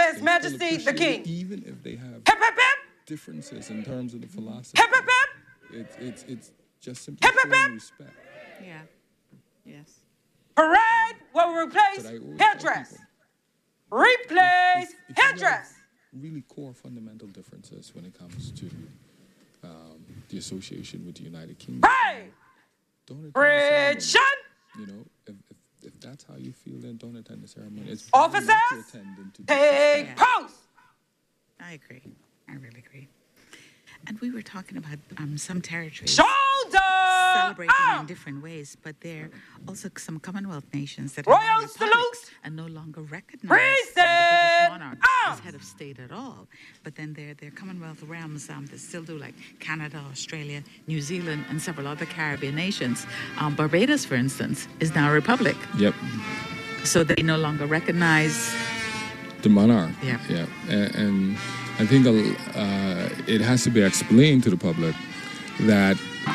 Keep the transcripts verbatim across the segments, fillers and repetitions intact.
His Majesty the King. Even if they have Hip, hip, hip. differences in terms of the philosophy. Hip, hip, hip. It's, it's, it's just simply Hip, hip, showing hip. respect. Yeah. Yes. Parade will replace But I always tell headdress. people, Replace if- if you headdress. have really core fundamental differences when it comes to um, the association with the United Kingdom. Hey! Don't attend the ceremony. Richard! You know, if, if, if that's how you feel, then don't attend the ceremony. It's Officers, better not to attend than to take Yeah. post. I agree. I really agree. And we were talking about um, some territories Shoulder celebrating in up. different ways, but there are also some Commonwealth nations that Royal are now republics salutes. and no longer recognize Present the British monarch as arms. head of state at all. But then there, there are Commonwealth realms um, that still do, like Canada, Australia, New Zealand, and several other Caribbean nations. Um, Barbados, for instance, is now a republic, Yep. so they no longer recognize. The monarch. Yeah. Yeah. And, and I think uh, it has to be explained to the public that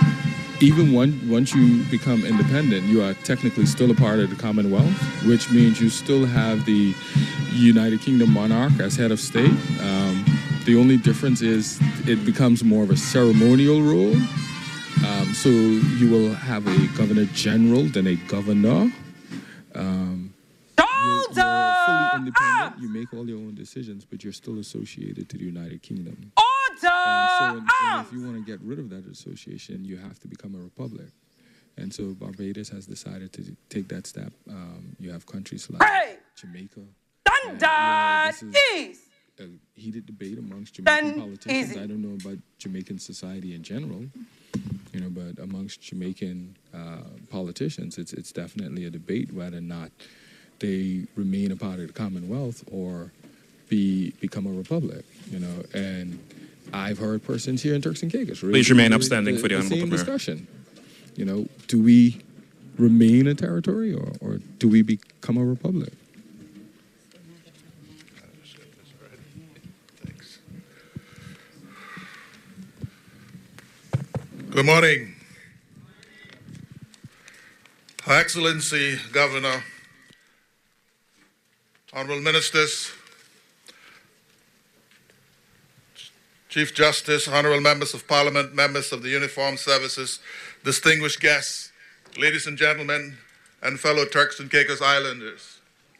even one, once you become independent, you are technically still a part of the Commonwealth, which means you still have the United Kingdom monarch as head of state. Um, the only difference is it becomes more of a ceremonial role. Um, so you will have a governor general than a governor. Um, You're, Shoulder you're fully independent. up. You make all your own decisions, but you're still associated to the United Kingdom. Order And so, and, and arms. if you want to get rid of that association, you have to become a republic. And so Barbados has decided to take that step. Um, you have countries like Hey. Jamaica. Thunder Yeah, this is- east. A heated debate amongst Jamaican Done politicians. easy. I don't know about Jamaican society in general, you know, but amongst Jamaican uh, politicians, it's it's definitely a debate whether or not they remain a part of the Commonwealth or be become a republic, you know. And I've heard persons here in Turks and Caicos Please remain the- upstanding the, for the the Honourable same Premier. discussion. You know, do we remain a territory or, or do we become a republic? Good morning. Her Excellency, Governor, Honorable Ministers, Chief Justice, Honorable Members of Parliament, members of the Uniformed Services, distinguished guests, ladies and gentlemen, and fellow Turks and Caicos Islanders.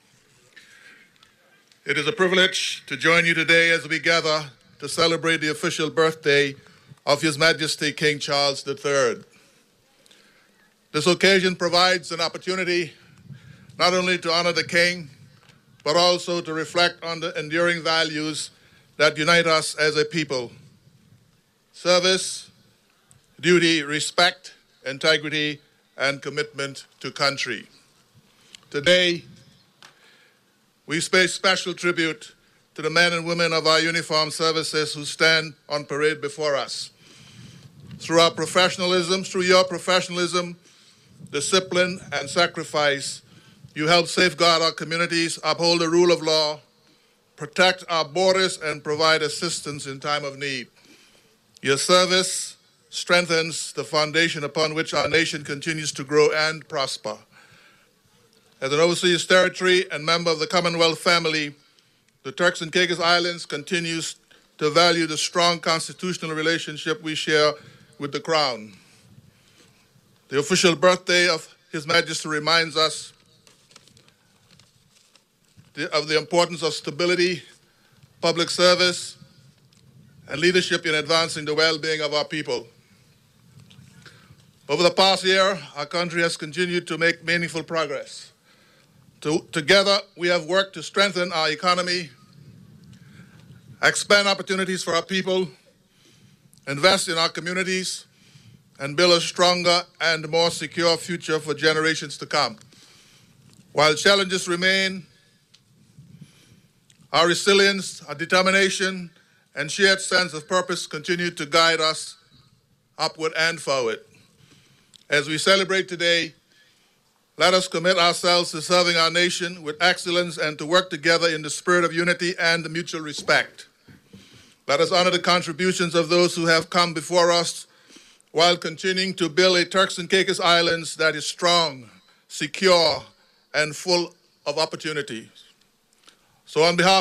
It is a privilege to join you today as we gather to celebrate the official birthday of His Majesty King Charles the Third. This occasion provides an opportunity not only to honor the King, but also to reflect on the enduring values that unite us as a people: service, duty, respect, integrity, and commitment to country. Today, we pay special tribute to the men and women of our uniformed services who stand on parade before us. Through our professionalism, through your professionalism, discipline, and sacrifice, you help safeguard our communities, uphold the rule of law, protect our borders, and provide assistance in time of need. Your service strengthens the foundation upon which our nation continues to grow and prosper. As an overseas territory and member of the Commonwealth family, the Turks and Caicos Islands continues to value the strong constitutional relationship we share with the Crown. The official birthday of His Majesty reminds us the, of the importance of stability, public service, and leadership in advancing the well-being of our people. Over the past year, our country has continued to make meaningful progress. To, together, we have worked to strengthen our economy, expand opportunities for our people, invest in our communities, and build a stronger and more secure future for generations to come. While challenges remain, our resilience, our determination, and shared sense of purpose continue to guide us upward and forward. As we celebrate today, let us commit ourselves to serving our nation with excellence and to work together in the spirit of unity and mutual respect. Let us honor the contributions of those who have come before us while continuing to build a Turks and Caicos Islands that is strong, secure, and full of opportunities. So on behalf